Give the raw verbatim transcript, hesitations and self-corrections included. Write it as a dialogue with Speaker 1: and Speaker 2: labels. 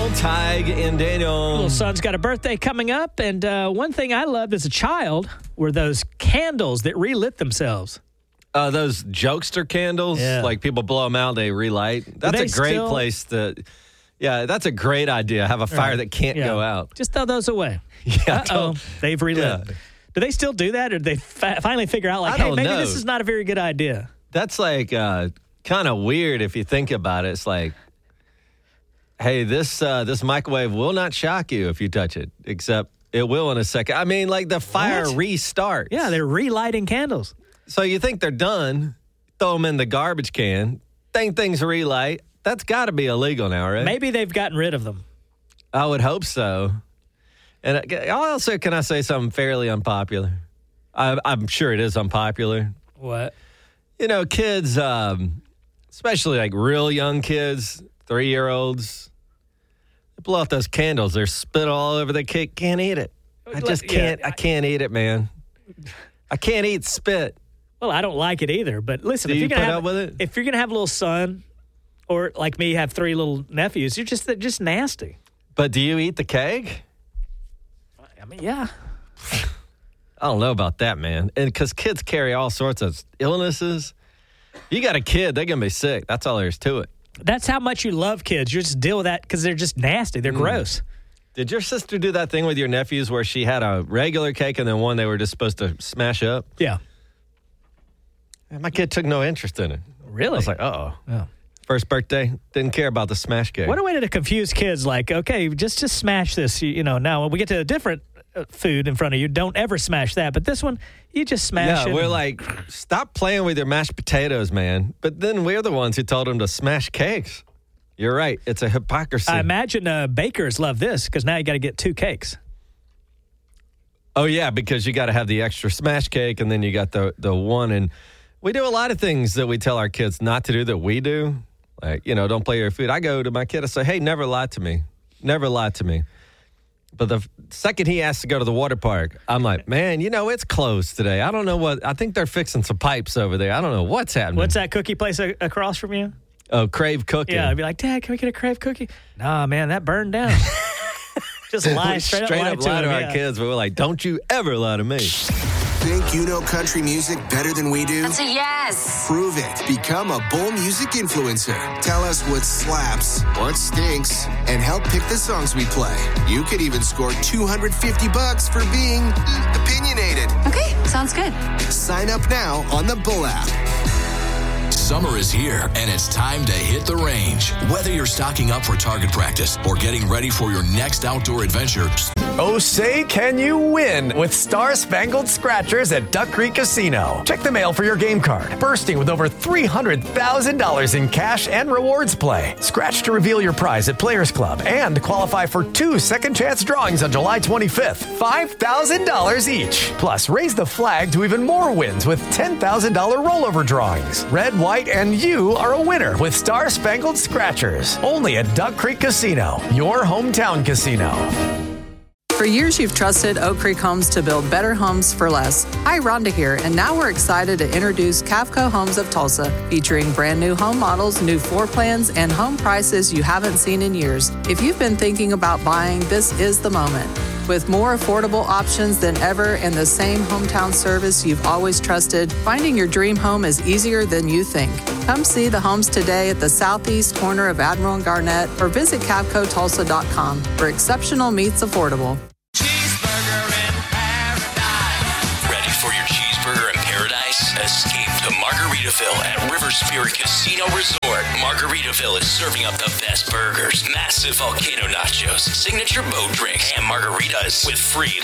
Speaker 1: Tig and Daniel.
Speaker 2: Little son's got a birthday coming up, and uh, one thing I loved as a child were those candles that relit themselves.
Speaker 1: Uh, those jokester candles,
Speaker 2: Yeah.
Speaker 1: like people blow them out, they relight. That's
Speaker 2: they
Speaker 1: a great
Speaker 2: still-
Speaker 1: place to, yeah, that's a great idea. Have a fire
Speaker 2: Right.
Speaker 1: that can't
Speaker 2: Yeah.
Speaker 1: go out.
Speaker 2: Just throw those away.
Speaker 1: Yeah,
Speaker 2: Uh-oh.
Speaker 1: don't-
Speaker 2: They've relit.
Speaker 1: Yeah.
Speaker 2: Do they still do that, or did they fi- finally figure out, like,
Speaker 1: I
Speaker 2: hey,
Speaker 1: don't
Speaker 2: maybe
Speaker 1: know.
Speaker 2: this is not a very good idea?
Speaker 1: That's like uh, kind of weird if you think about it. It's like, hey, this uh, this microwave will not shock you if you touch it, except it will in a second. I mean, like the fire
Speaker 2: What?
Speaker 1: restarts.
Speaker 2: Yeah, they're relighting candles.
Speaker 1: So you think they're done, throw them in the garbage can, think things relight. That's got to be illegal now, right?
Speaker 2: Maybe they've gotten rid of them.
Speaker 1: I would hope so. And uh, also, can I say something fairly unpopular? I, I'm sure it is unpopular.
Speaker 2: What?
Speaker 1: You know, kids, um, especially like real young kids, three-year-olds, they blow out those candles. They're spit all over the cake. Can't eat it. I just
Speaker 2: Yeah.
Speaker 1: can't. I can't eat it, man. I can't eat spit.
Speaker 2: Well, I don't like it either. But listen,
Speaker 1: Do
Speaker 2: if
Speaker 1: you
Speaker 2: you're gonna
Speaker 1: put
Speaker 2: have,
Speaker 1: up with it?
Speaker 2: if you're gonna have a little son, or like me, have three little nephews, you're just they're just nasty.
Speaker 1: But do you eat the cake?
Speaker 2: I mean, yeah.
Speaker 1: I don't know about that, man. And because kids carry all sorts of illnesses. You got a kid, they're going to be sick. That's all there is to it.
Speaker 2: That's how much you love kids. You just deal with that because they're just nasty. They're gross.
Speaker 1: Did your sister do that thing with your nephews where she had a regular cake and then one they were just supposed to smash up?
Speaker 2: Yeah.
Speaker 1: And my kid took no interest in it.
Speaker 2: Really?
Speaker 1: I was like, uh-oh.
Speaker 2: Oh.
Speaker 1: First birthday, didn't care about the smash cake.
Speaker 2: What a way to confuse kids. Like, okay, just just smash this. You, you know, now when we get to a different uh, food in front of you, don't ever smash that. But this one, you just smash
Speaker 1: Yeah,
Speaker 2: it.
Speaker 1: we're
Speaker 2: and-
Speaker 1: like, stop playing with your mashed potatoes, man. But then we're the ones who told them to smash cakes. You're right. It's a hypocrisy.
Speaker 2: I imagine uh, bakers love this because now you got to get two cakes.
Speaker 1: Oh, yeah, because you got to have the extra smash cake and then you got the, the one. And we do a lot of things that we tell our kids not to do that we do. Like, you know, don't play your food. I go to my kid, I say, hey, never lie to me. Never lie to me. But the second he asks to go to the water park, I'm like, man, you know, it's closed today. I don't know what, I think they're fixing some pipes over there. I don't know what's happening.
Speaker 2: What's that cookie place a- across from you?
Speaker 1: Oh, Crave Cookie.
Speaker 2: Yeah, I'd be like, Dad, can we get a Crave cookie? Nah, man, that burned down. Just lie
Speaker 1: We
Speaker 2: straight,
Speaker 1: straight
Speaker 2: up, lie
Speaker 1: up
Speaker 2: to,
Speaker 1: lie to
Speaker 2: him,
Speaker 1: our
Speaker 2: yeah.
Speaker 1: kids, but we're like, don't you ever lie to me.
Speaker 3: Think you know country music better than we do?
Speaker 4: That's a yes.
Speaker 3: Prove it. Become a Bowl Music influencer. Tell us what slaps, what stinks, and help pick the songs we play. You could even score two hundred fifty bucks for being opinionated.
Speaker 4: Okay, sounds good.
Speaker 3: Sign up now on the Bull app.
Speaker 5: Summer is here, and it's time to hit the range. Whether you're stocking up for target practice or getting ready for your next outdoor adventure,
Speaker 6: Oh, say, can you win with Star Spangled Scratchers at Duck Creek Casino? Check the mail for your game card, bursting with over three hundred thousand dollars in cash and rewards play. Scratch to reveal your prize at Players Club and qualify for two second chance drawings on July twenty-fifth, five thousand dollars each. Plus, raise the flag to even more wins with ten thousand dollars rollover drawings. Red, white, and you are a winner with Star Spangled Scratchers. Only at Duck Creek Casino, your hometown casino.
Speaker 7: For years, you've trusted Oak Creek Homes to build better homes for less. Hi, Rhonda here, and now we're excited to introduce Cavco Homes of Tulsa, featuring brand new home models, new floor plans, and home prices you haven't seen in years. If you've been thinking about buying, this is the moment. With more affordable options than ever and the same hometown service you've always trusted, finding your dream home is easier than you think. Come see the homes today at the southeast corner of Admiral and Garnett or visit Cavco Tulsa dot com, where exceptional meets affordable.
Speaker 5: ready for your cheeseburger in paradise? Escape to Margaritaville at River Spirit Casino Resort. Margaritaville is serving up the best burgers, massive volcano nachos, signature boat drinks, and margaritas with free